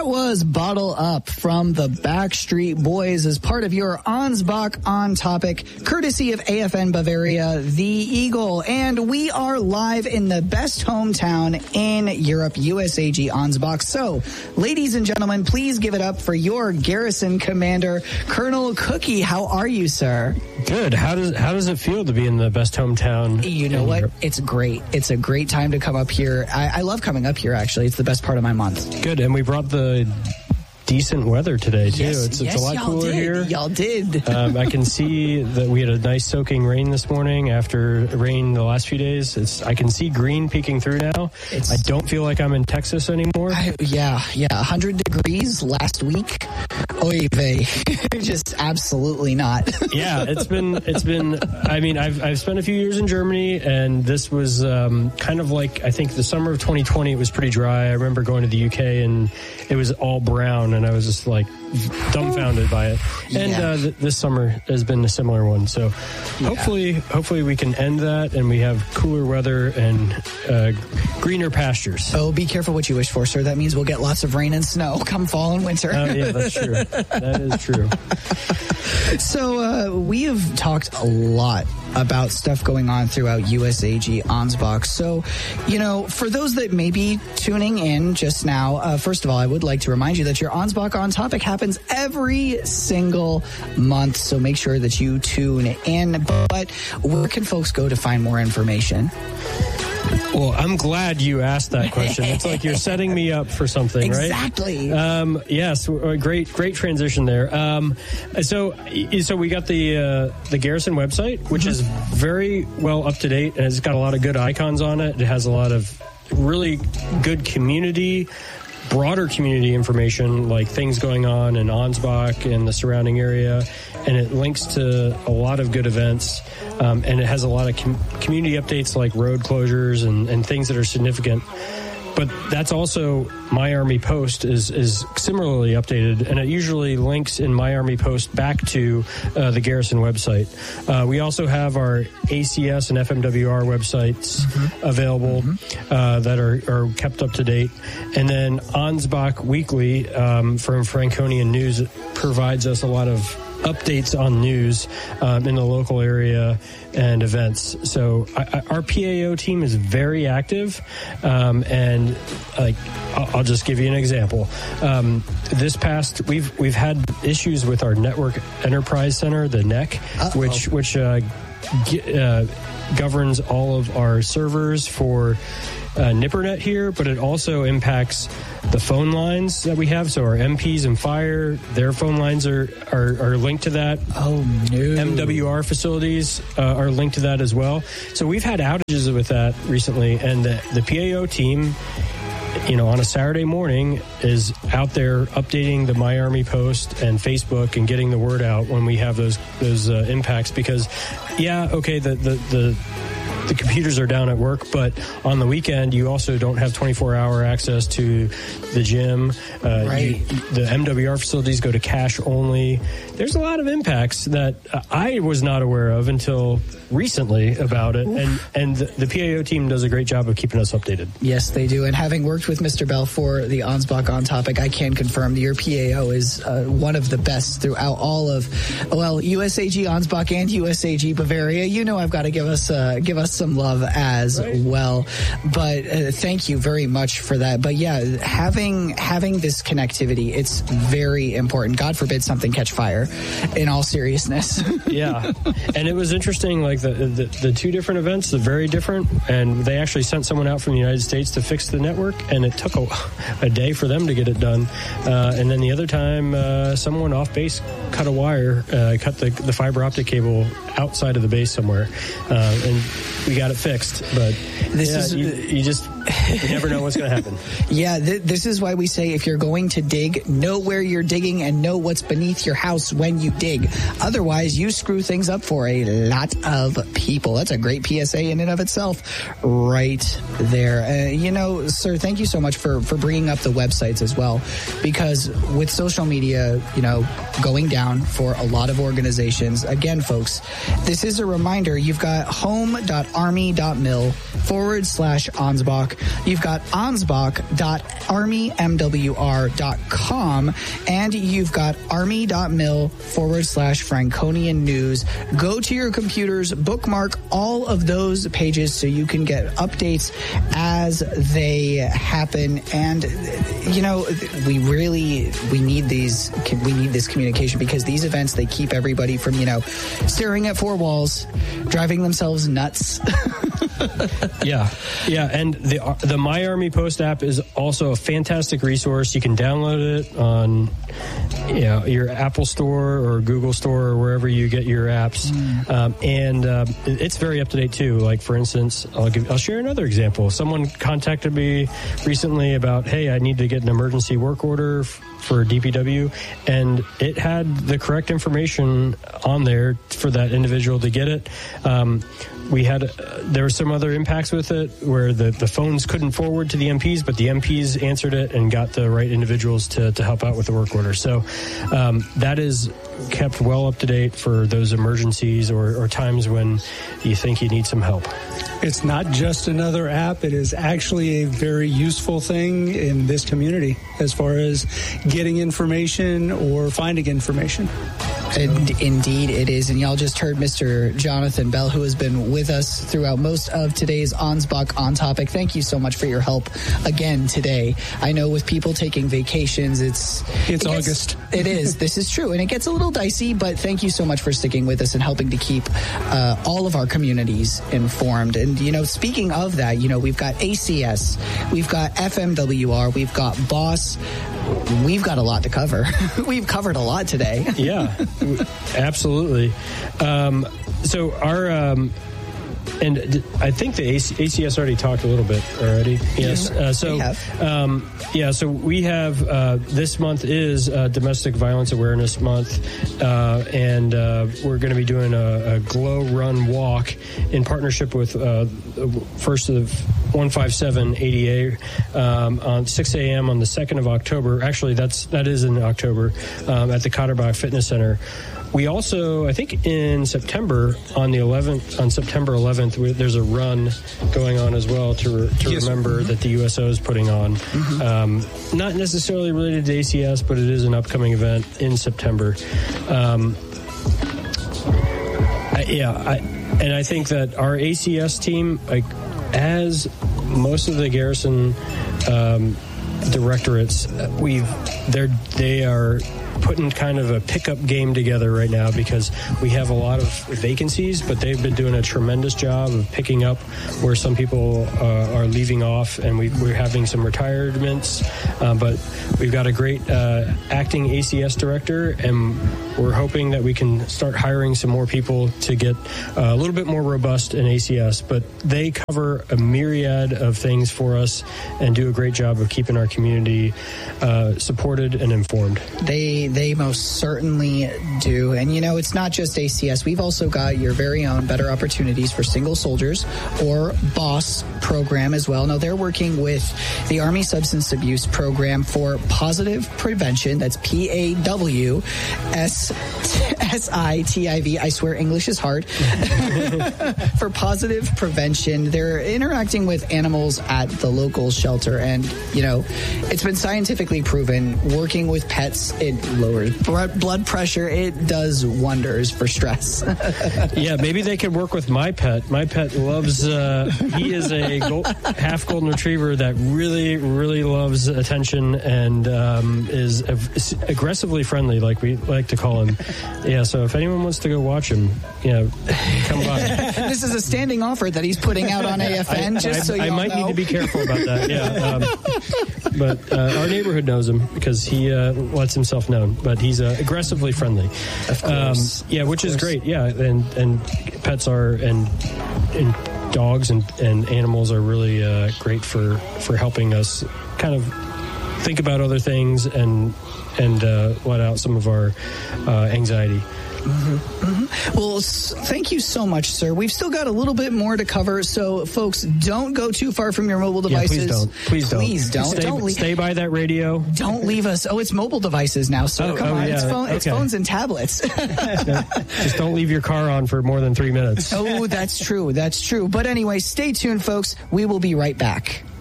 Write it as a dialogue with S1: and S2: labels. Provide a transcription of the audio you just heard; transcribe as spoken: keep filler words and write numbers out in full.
S1: That was Bottle Up from the Backstreet Boys as part of your Ansbach on Topic, courtesy of A F N Bavaria, The Eagle. And we are live in the best hometown in Europe, U S A G Ansbach. So, ladies and gentlemen, please give it up for your garrison commander, Colonel Cookie. How are you, sir?
S2: Good. How does how does it feel to be in the best hometown?
S1: You know what? Europe? It's great. It's a great time to come up here. I, I love coming up here, actually. It's the best part of my month.
S2: Good. And we brought the decent weather today, too.
S1: Yes,
S2: it's, it's
S1: yes,
S2: a lot cooler
S1: did.
S2: here.
S1: Y'all did.
S2: um, I can see that we had a nice soaking rain this morning after rain the last few days. It's I can see green peeking through now. It's, I don't feel like I'm in Texas anymore.
S1: I, yeah, yeah. one hundred degrees last week. Oy vey. Just absolutely not.
S2: Yeah, it's been, it's been, I mean, I've, I've spent a few years in Germany, and this was um, kind of like, I think the summer of twenty twenty, it was pretty dry. I remember going to the U K, and it was all brown, and I was just like dumbfounded by it. And
S1: yeah.
S2: uh, th- this summer has been a similar one. So
S1: yeah.
S2: hopefully, hopefully we can end that, and we have cooler weather and uh, greener pastures.
S1: Oh, be careful what you wish for, sir. That means we'll get lots of rain and snow come fall and winter.
S2: Oh, uh, yeah, that's true. That is true.
S1: So uh, we have talked a lot about stuff going on throughout U S A G Ansbach. So, you know, for those that may be tuning in just now, uh, first of all, I would like to remind you that your Ansbach on Topic happens every single month. So make sure that you tune in. But where can folks go to find more information?
S2: Well, I'm glad you asked that question. It's like you're setting me up for something,
S1: exactly.
S2: right? Exactly. Um, yes, great, great transition there. Um, so, so we got the uh, the Garrison website, which mm-hmm. is very well up to date, and it's got a lot of good icons on it. It has a lot of really good community, broader community information, like things going on in Ansbach and the surrounding area, and it links to a lot of good events, um, and it has a lot of com- community updates like road closures and, and things that are significant. But that's also My Army Post is is similarly updated, and it usually links in My Army Post back to uh, the Garrison website. Uh, we also have our A C S and F M W R websites mm-hmm. available mm-hmm. Uh, that are, are kept up to date. And then Ansbach Weekly um, from Franconian News provides us a lot of updates on news um, in the local area and events. So I, I, our P A O team is very active, um, and like I'll, I'll just give you an example. Um, this past we've we've had issues with our Network Enterprise Center, the N E C, Uh-oh. which which uh, g- uh, governs all of our servers for Uh, NipperNet here, but it also impacts the phone lines that we have. So our M Ps and Fire, their phone lines are are, are linked to that.
S1: Oh, no.
S2: M W R facilities uh, are linked to that as well. So we've had outages with that recently, and the, the P A O team, you know, on a Saturday morning is out there updating the My Army Post and Facebook and getting the word out when we have those those uh, impacts. Because, yeah, okay, the the the the computers are down at work, but on the weekend you also don't have twenty-four hour access to the gym. Uh,
S1: right.
S2: you, the M W R facilities go to cash only. There's a lot of impacts that I was not aware of until recently about it, Oof. and and the, the P A O team does a great job of keeping us updated.
S1: Yes, they do. And having worked with Mister Bell for the Ansbach on Topic, I can confirm that your P A O is uh, one of the best throughout all of, well, U S A G Ansbach and U S A G Bavaria. You know, I've got to give us uh, give us some love as right. well. But uh, thank you very much for that. But yeah, having having this connectivity, it's very important. God forbid something catch fire. In all seriousness.
S2: Yeah, and it was interesting. Like the, the the two different events, they're very different, and they actually sent someone out from the United States to fix the network, and it took a, a day for them to get it done. Uh, and then the other time, uh, someone off base cut a wire, uh, cut the the fiber optic cable outside of the base somewhere, uh, and we got it fixed. But this yeah, is you, you just you never know what's going to happen.
S1: Yeah, th- this is why we say if you're going to dig, know where you're digging and know what's beneath your house when you dig. Otherwise, you screw things up for a lot of people. That's a great P S A in and of itself right there. Uh, you know, sir, thank you so much for, for bringing up the websites as well, because with social media, you know, going down for a lot of organizations, again, folks, this is a reminder. You've got home.army.mil forward slash Ansbach. You've got ansbach dot army m w r dot com, and you've got army.mil forward slash Franconian news. Go to your computers, bookmark all of those pages so you can get updates as they happen. And, you know, we really, we need these, we need this communication, because these events, they keep everybody from, you know, staring at four walls, driving themselves nuts.
S2: yeah. Yeah. And the, the My Army Post app is also a fantastic resource. You can download it on, you know, your Apple Store or Google Store or wherever you get your apps. Mm. Um, and uh, it's very up to date too. Like, for instance, I'll give, I'll share another example. Someone contacted me recently about, hey, I need to get an emergency work order f- for D P W, and it had the correct information on there for that individual to get it. Um, we had, uh, there were some other impacts with it where the, the phones couldn't forward to the M Ps, but the M Ps answered it and got the right individuals to, to help out with the work order. So um, that is kept well up to date for those emergencies or, or times when you think you need some help.
S3: It's not just another app. It is actually a very useful thing in this community as far as getting information or finding information.
S1: And indeed it is. And y'all just heard Mister Jonathan Bell, who has been with us throughout most of today's Ansbach On Topic. Thank you so much for your help again today. I know with people taking vacations, it's...
S3: It's
S1: it gets,
S3: August.
S1: It is. This is true. And it gets a little dicey, but thank you so much for sticking with us and helping to keep uh, all of our communities informed. And, you know, speaking of that, you know, we've got A C S, we've got F M W R, we've got BOSS. We've got a lot to cover. We've covered a lot today.
S2: Yeah, absolutely. Um, so our... Um, And I think the A C S already talked a little bit already. Yes. Uh, so, um, yeah, so we have, uh, this month is uh, Domestic Violence Awareness Month, uh, and uh, we're going to be doing a, a Glow Run Walk in partnership with uh, First of one fifty-seven A D A um, on six a.m. on the second of October. Actually, that's that is in October um, at the Cotterbach Fitness Center. We also, I think in September, on the eleventh, on September eleventh, we, there's a run going on as well to to yes. remember that the U S O is putting on. Mm-hmm. Um, not necessarily related to A C S, but it is an upcoming event in September. Um, I, yeah, I, and I think that our A C S team, like, as most of the garrison um, directorates, we've they're they are. putting kind of a pickup game together right now because we have a lot of vacancies, but they've been doing a tremendous job of picking up where some people uh, are leaving off, and we, we're having some retirements, uh, but we've got a great uh, acting A C S director, and we're hoping that we can start hiring some more people to get uh, a little bit more robust in A C S, but they cover a myriad of things for us and do a great job of keeping our community uh, supported and informed.
S1: They They most certainly do. And, you know, it's not just A C S. We've also got your very own Better Opportunities for Single Soldiers, or BOSS program as well. Now, they're working with the Army Substance Abuse Program for Positive Prevention. That's P A W S I T I V. I swear English is hard. For positive prevention. They're interacting with animals at the local shelter. And, you know, it's been scientifically proven working with pets, it lowers blood pressure. It does wonders for stress.
S2: Yeah, maybe they could work with my pet. My pet loves, uh, he is a gold, half golden retriever that really, really loves attention and um, is ag- aggressively friendly, like we like to call him. Yeah, so if anyone wants to go watch him, you know, come by.
S1: This is a standing offer that he's putting out on A F N,
S2: I,
S1: just
S2: I,
S1: so you
S2: I might
S1: know.
S2: need to be careful about that, yeah. Um, but uh, our neighborhood knows him because he uh, lets himself know. But he's uh, aggressively friendly.
S1: Of course.
S2: Um, yeah,
S1: of
S2: which
S1: course.
S2: is great. Yeah, and and pets are and and dogs and, and animals are really uh, great for, for helping us kind of think about other things and and uh, let out some of our uh, anxiety.
S1: Mm-hmm, mm-hmm. Well, s- thank you so much, sir. We've still got a little bit more to cover, so folks, don't go too far from your mobile devices.
S2: Yeah, please don't. Please don't.
S1: Please don't.
S2: Stay,
S1: don't leave.
S2: stay by that radio.
S1: Don't leave us. Oh, it's mobile devices now, sir.
S2: Oh,
S1: Come
S2: oh,
S1: on,
S2: yeah.
S1: it's, phone, it's
S2: Okay.
S1: phones and tablets.
S2: Just don't leave your car on for more than three minutes.
S1: Oh, that's true. That's true. But anyway, stay tuned, folks. We will be right back.